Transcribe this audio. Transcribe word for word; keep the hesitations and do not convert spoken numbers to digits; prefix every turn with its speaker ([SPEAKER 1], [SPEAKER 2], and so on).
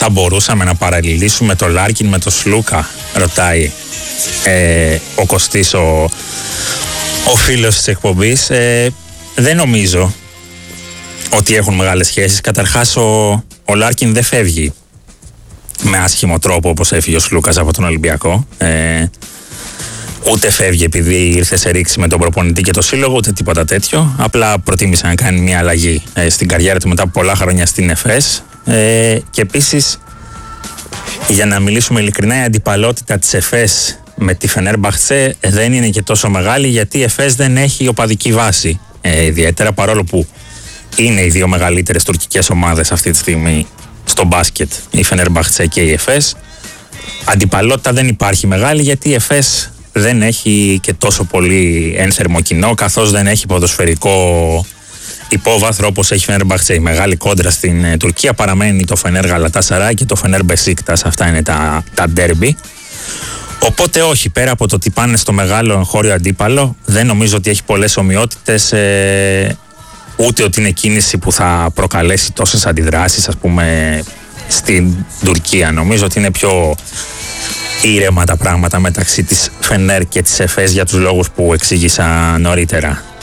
[SPEAKER 1] θα μπορούσαμε να παραλληλήσουμε το Λάρκιν με το Σλούκα, ρωτάει ε, ο Κωστής, ο, ο φίλος της εκπομπής. Ε, δεν νομίζω ότι έχουν μεγάλες σχέσεις. Καταρχάς ο, ο Λάρκιν δεν φεύγει με άσχημο τρόπο όπως έφυγε ο Σλούκας από τον Ολυμπιακό. Ε, ούτε φεύγει επειδή ήρθε σε ρήξη με τον προπονητή και το σύλλογο, ούτε τίποτα τέτοιο. Απλά προτίμησε να κάνει μια αλλαγή ε, στην καριέρα του μετά από πολλά χρόνια στην ΕΦΕΣ. Ε, και επίσης, για να μιλήσουμε ειλικρινά, η αντιπαλότητα της ΕΦΕΣ με τη Φενέρμπαχτσε δεν είναι και τόσο μεγάλη, γιατί η ΕΦΕΣ δεν έχει οπαδική βάση ε, ιδιαίτερα, παρόλο που είναι οι δύο μεγαλύτερες τουρκικές ομάδες αυτή τη στιγμή στο μπάσκετ, η Φενέρμπαχτσε και η ΕΦΕΣ. Αντιπαλότητα δεν υπάρχει μεγάλη, γιατί η ΕΦΕΣ δεν έχει και τόσο πολύ ένθερμο κοινό, καθώς δεν έχει ποδοσφαιρικό υπόβαθρο όπως έχει η Φενέρμπαχτσε. Η μεγάλη κόντρα στην ε, Τουρκία παραμένει το Φενέρ Γαλατάσαράι και το Φενέρ Μπεσίκτας. Αυτά είναι τα, τα ντέρμπι. Οπότε όχι, πέρα από το ότι πάνε στο μεγάλο εγχώριο αντίπαλο, δεν νομίζω ότι έχει πολλές ομοιότητες, ε, ούτε ότι είναι κίνηση που θα προκαλέσει τόσες αντιδράσεις, ας πούμε, στην Τουρκία. Νομίζω ότι είναι πιο ήρεμα τα πράγματα μεταξύ της Φενέρ και της ΕΦΕΣ, για τους λόγους που εξήγησα νωρίτερα.